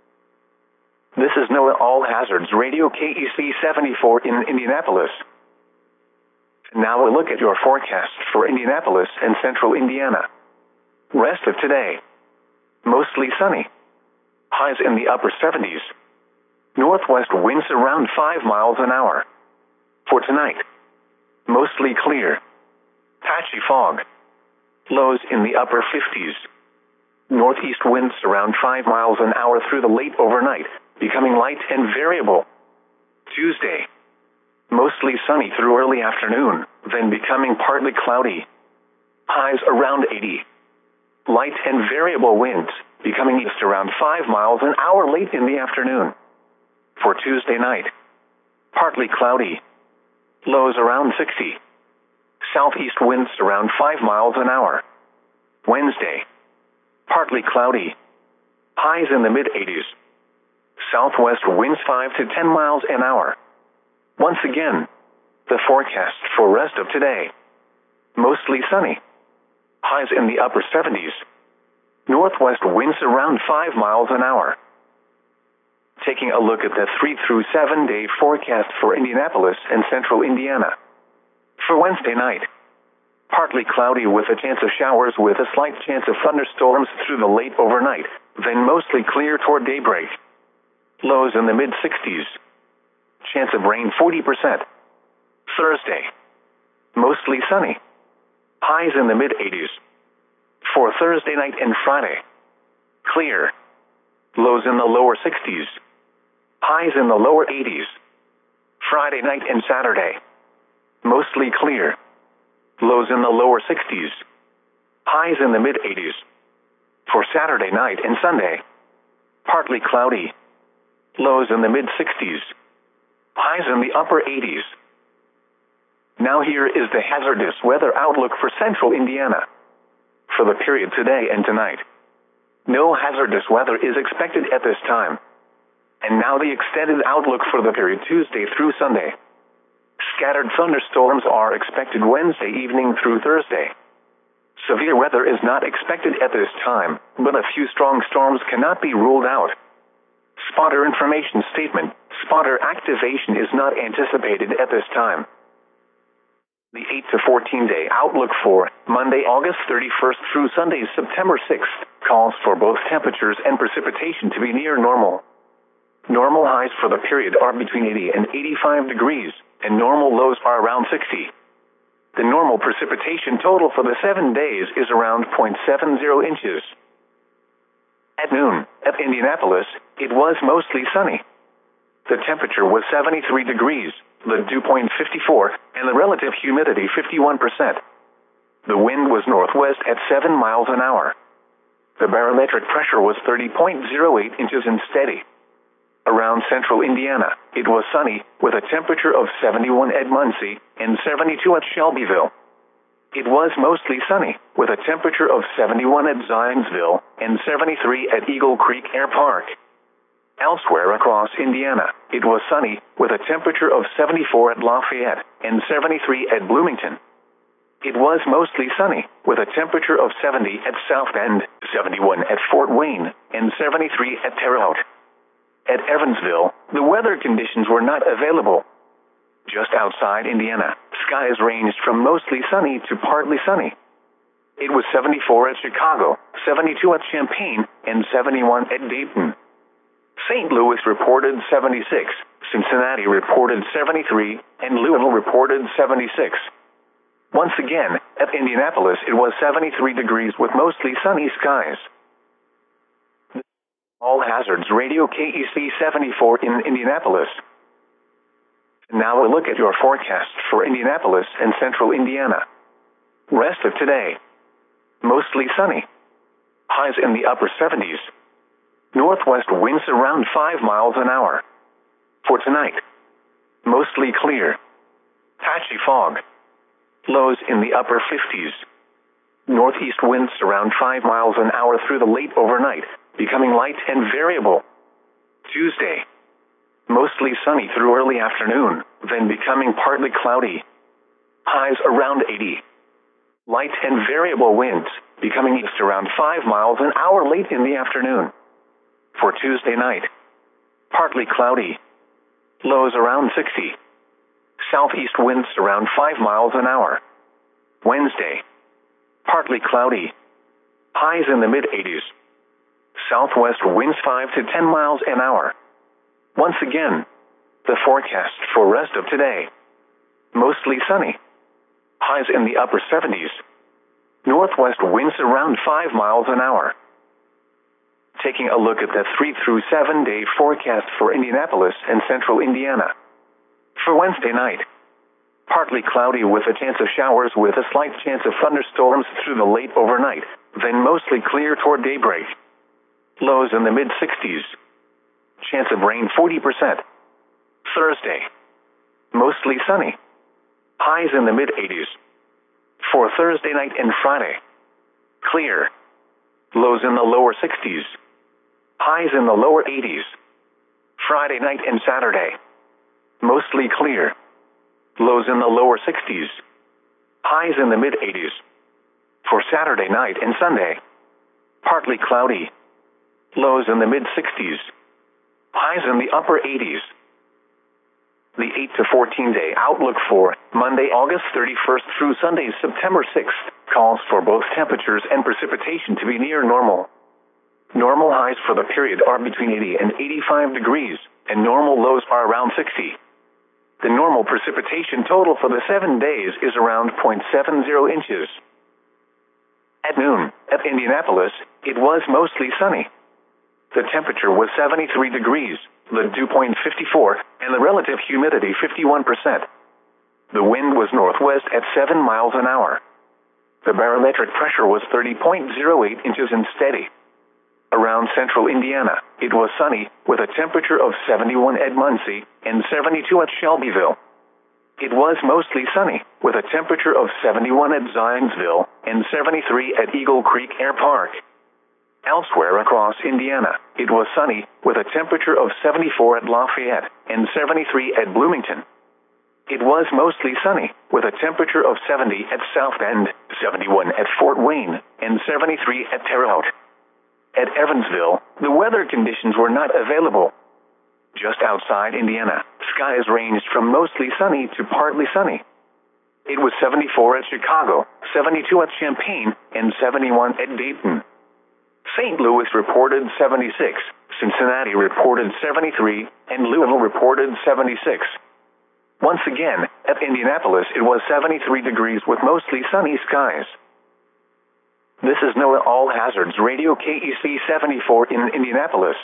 This is NOAA All Hazards Radio K E C seventy-four in Indianapolis. Now a look at your forecast for Indianapolis and central Indiana. Rest of today. Mostly sunny. Highs in the upper seventies. Northwest winds around five miles an hour. For tonight. Mostly clear. Patchy fog. Lows in the upper fifties. Northeast winds around five miles an hour through the late overnight, becoming light and variable. Tuesday. Mostly sunny through early afternoon, then becoming partly cloudy. Highs around eighty. Light and variable winds, becoming east around five miles an hour late in the afternoon. For Tuesday night. Partly cloudy. Lows around sixty. Southeast winds around five miles an hour. Wednesday. Partly cloudy. Highs in the mid-eighties. Southwest winds five to ten miles an hour. Once again, the forecast for rest of today. Mostly sunny. Highs in the upper seventies. Northwest winds around five miles an hour. Taking a look at the three through seven day forecast for Indianapolis and central Indiana. For Wednesday night, partly cloudy with a chance of showers with a slight chance of thunderstorms through the late overnight, then mostly clear toward daybreak. Lows in the mid-sixties. Chance of rain forty percent. Thursday. Mostly sunny. Highs in the mid-eighties. For Thursday night and Friday. Clear. Lows in the lower sixties. Highs in the lower eighties. Friday night and Saturday. Mostly clear. Lows in the lower sixties. Highs in the mid-eighties. For Saturday night and Sunday. Partly cloudy. Lows in the mid-sixties. Highs in the upper eighties. Now here is the hazardous weather outlook for central Indiana. For the period today and tonight. No hazardous weather is expected at this time. And now the extended outlook for the period Tuesday through Sunday. Scattered thunderstorms are expected Wednesday evening through Thursday. Severe weather is not expected at this time, but a few strong storms cannot be ruled out. Spotter information statement. Spotter activation is not anticipated at this time. The eight to fourteen day outlook for Monday, August thirty-first through Sunday, September sixth, calls for both temperatures and precipitation to be near normal. Normal highs for the period are between eighty and eighty-five degrees, and normal lows are around sixty. The normal precipitation total for the seven days is around zero point seven zero inches. At noon, at Indianapolis, it was mostly sunny. The temperature was seventy-three degrees, the dew point fifty-four, and the relative humidity fifty-one percent. The wind was northwest at seven miles an hour. The barometric pressure was thirty point zero eight inches and steady. Around central Indiana, it was sunny, with a temperature of seventy-one at Muncie and seventy-two at Shelbyville. It was mostly sunny, with a temperature of seventy-one at Zionsville and seventy-three at Eagle Creek Air Park. Elsewhere across Indiana, it was sunny, with a temperature of seventy-four at Lafayette and seventy-three at Bloomington. It was mostly sunny, with a temperature of seventy at South Bend, seventy-one at Fort Wayne, and seventy-three at Terre Haute. At Evansville, the weather conditions were not available. Just outside Indiana, skies ranged from mostly sunny to partly sunny. It was seventy-four at Chicago, seventy-two at Champaign, and seventy-one at Dayton. Saint Louis reported seventy-six, Cincinnati reported seventy-three, and Louisville reported seventy-six. Once again, at Indianapolis it was seventy-three degrees with mostly sunny skies. All Hazards Radio K E C seventy-four in Indianapolis. Now a look at your forecast for Indianapolis and central Indiana. Rest of today. Mostly sunny. Highs in the upper seventies. Northwest winds around five miles an hour. For tonight. Mostly clear. Patchy fog. Lows in the upper fifties. Northeast winds around five miles an hour through the late overnight, becoming light and variable. Tuesday. Mostly sunny through early afternoon, then becoming partly cloudy. Highs around eighty. Light and variable winds, becoming east around five miles an hour late in the afternoon. For Tuesday night. Partly cloudy. Lows around sixty. Southeast winds around five miles an hour. Wednesday. Partly cloudy. Highs in the mid-eighties. Southwest winds five to ten miles an hour. Once again, the forecast for rest of today. Mostly sunny. Highs in the upper seventies. Northwest winds around five miles an hour. Taking a look at the three through seven day forecast for Indianapolis and central Indiana. For Wednesday night, partly cloudy with a chance of showers with a slight chance of thunderstorms through the late overnight, then mostly clear toward daybreak. Lows in the mid-sixties. Chance of rain forty percent. Thursday, mostly sunny. Highs in the mid-eighties. For Thursday night and Friday, clear. Lows in the lower sixties. Highs in the lower eighties. Friday night and Saturday, mostly clear. Lows in the lower sixties. Highs in the mid-eighties. For Saturday night and Sunday, partly cloudy. Lows in the mid-sixties. Highs in the upper eighties. The eight to fourteen day outlook for Monday, August thirty-first through Sunday, September sixth, calls for both temperatures and precipitation to be near normal. Normal highs for the period are between eighty and eighty-five degrees, and normal lows are around sixty. The normal precipitation total for the seven days is around zero point seven zero inches. At noon, at Indianapolis, it was mostly sunny. The temperature was seventy-three degrees, the dew point fifty-four, and the relative humidity fifty-one percent. The wind was northwest at seven miles an hour. The barometric pressure was thirty point zero eight inches and steady. Around central Indiana, it was sunny, with a temperature of seventy-one at Muncie and seventy-two at Shelbyville. It was mostly sunny, with a temperature of seventy-one at Zionsville and seventy-three at Eagle Creek Air Park. Elsewhere across Indiana, it was sunny, with a temperature of seventy-four at Lafayette and seventy-three at Bloomington. It was mostly sunny, with a temperature of seventy at South Bend, seventy-one at Fort Wayne, and seventy-three at Terre Haute. At Evansville, the weather conditions were not available. Just outside Indiana, skies ranged from mostly sunny to partly sunny. It was seventy-four at Chicago, seventy-two at Champaign, and seventy-one at Dayton. Saint Louis reported seventy-six, Cincinnati reported seventy-three, and Louisville reported seventy-six. Once again, at Indianapolis it was seventy-three degrees with mostly sunny skies. This is NOAA All Hazards Radio K E C seventy-four in Indianapolis.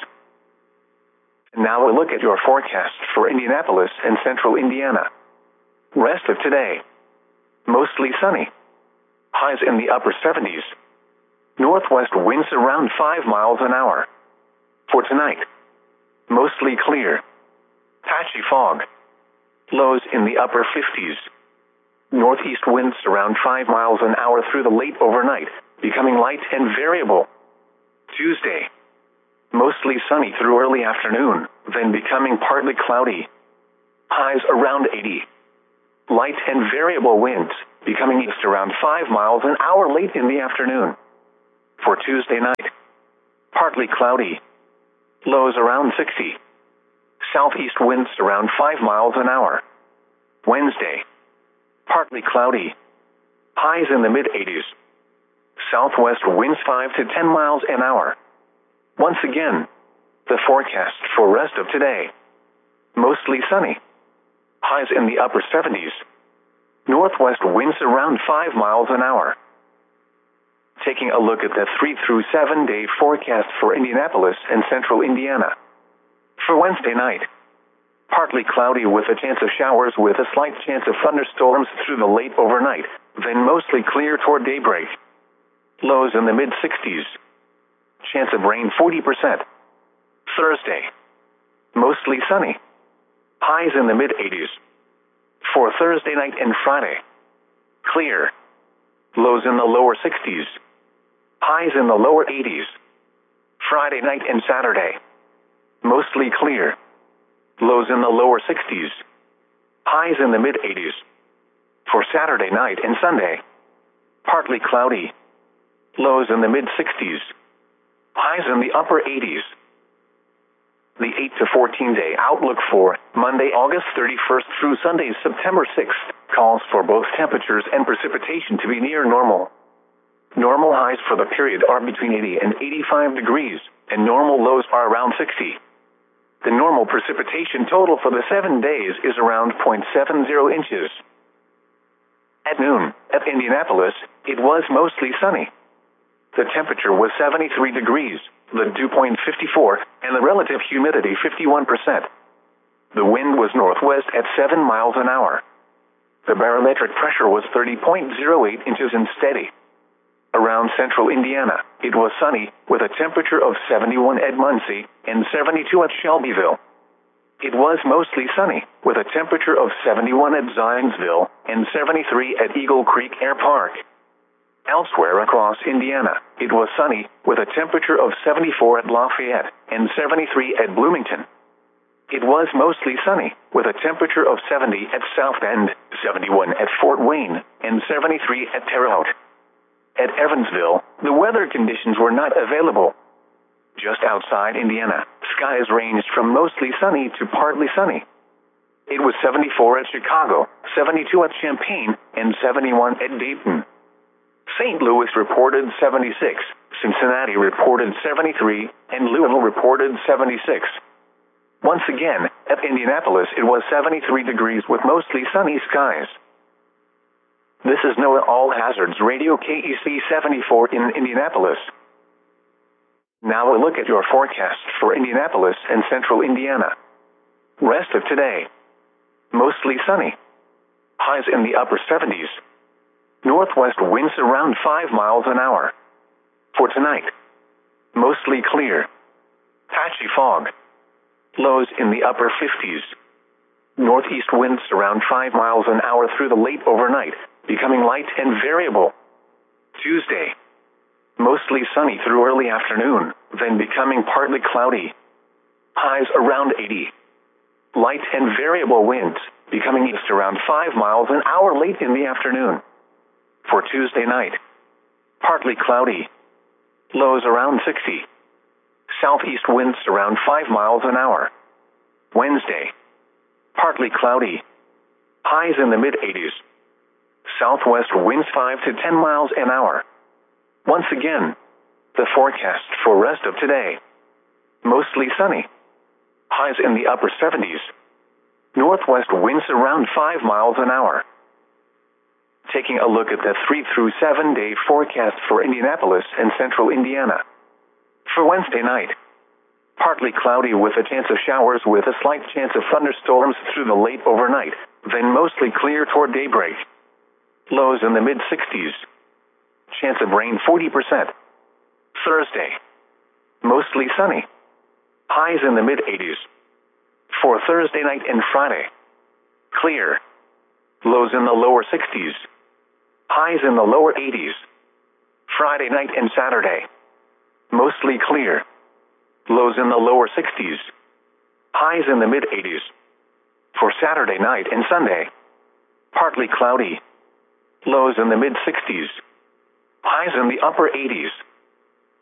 Now a look at your forecast for Indianapolis and central Indiana. Rest of today. Mostly sunny. Highs in the upper seventies. Northwest winds around five miles an hour. For tonight, mostly clear. Patchy fog. Lows in the upper fifties. Northeast winds around five miles an hour through the late overnight, becoming light and variable. Tuesday, mostly sunny through early afternoon, then becoming partly cloudy. Highs around eighty. Light and variable winds, becoming east around five miles an hour late in the afternoon. For Tuesday night, partly cloudy. Lows around sixty. Southeast winds around five miles an hour. Wednesday, partly cloudy. Highs in the mid-eighties. Southwest winds five to ten miles an hour. Once again, the forecast for rest of today. Mostly sunny. Highs in the upper seventies. Northwest winds around five miles an hour. Taking a look at the three through seven day forecast for Indianapolis and central Indiana. For Wednesday night, partly cloudy with a chance of showers with a slight chance of thunderstorms through the late overnight, then mostly clear toward daybreak. Lows in the mid-sixties. Chance of rain forty percent. Thursday, mostly sunny. Highs in the mid-eighties. For Thursday night and Friday, clear. Lows in the lower sixties. Highs in the lower eighties. Friday night and Saturday, mostly clear. Lows in the lower sixties. Highs in the mid-eighties. For Saturday night and Sunday, partly cloudy. Lows in the mid-sixties. Highs in the upper eighties. The eight to fourteen day outlook for Monday, August thirty-first through Sunday, September sixth, calls for both temperatures and precipitation to be near normal. Normal highs for the period are between eighty and eighty-five degrees, and normal lows are around sixty. The normal precipitation total for the seven days is around zero point seven zero inches. At noon, at Indianapolis, it was mostly sunny. The temperature was seventy-three degrees, the dew point fifty-four, and the relative humidity fifty-one percent. The wind was northwest at seven miles an hour. The barometric pressure was thirty point zero eight inches and steady. Around central Indiana, it was sunny, with a temperature of seventy-one at Muncie and seventy-two at Shelbyville. It was mostly sunny, with a temperature of seventy-one at Zionsville and seventy-three at Eagle Creek Air Park. Elsewhere across Indiana, it was sunny, with a temperature of seventy-four at Lafayette and seventy-three at Bloomington. It was mostly sunny, with a temperature of seventy at South Bend, seventy-one at Fort Wayne, and seventy-three at Terre Haute. At Evansville, the weather conditions were not available. Just outside Indiana, skies ranged from mostly sunny to partly sunny. It was seventy-four at Chicago, seventy-two at Champaign, and seventy-one at Dayton. Saint Louis reported seventy-six, Cincinnati reported seventy-three, and Louisville reported seventy-six. Once again, at Indianapolis it was seventy-three degrees with mostly sunny skies. This is NOAA All Hazards Radio K E C seventy-four in Indianapolis. Now a look at your forecast for Indianapolis and central Indiana. Rest of today, mostly sunny. Highs in the upper seventies. Northwest winds around five miles an hour. For tonight, mostly clear. Patchy fog. Lows in the upper fifties. Northeast winds around five miles an hour through the late overnight, becoming light and variable. Tuesday, mostly sunny through early afternoon, then becoming partly cloudy. Highs around eighty. Light and variable winds, becoming east around five miles an hour late in the afternoon. For Tuesday night, partly cloudy. Lows around sixty. Southeast winds around five miles an hour. Wednesday, partly cloudy. Highs in the mid-eighties. Southwest winds five to ten miles an hour. Once again, the forecast for rest of today. Mostly sunny. Highs in the upper seventies. Northwest winds around five miles an hour. Taking a look at the three through seven day forecast for Indianapolis and central Indiana. For Wednesday night, partly cloudy with a chance of showers with a slight chance of thunderstorms through the late overnight, then mostly clear toward daybreak. Lows in the mid-sixties. Chance of rain forty percent. Thursday, mostly sunny. Highs in the mid-eighties. For Thursday night and Friday, clear. Lows in the lower sixties. Highs in the lower eighties. Friday night and Saturday. Mostly clear. Lows in the lower sixties. Highs in the mid eighties. For Saturday night and Sunday. Partly cloudy. Lows in the mid sixties. Highs in the upper eighties.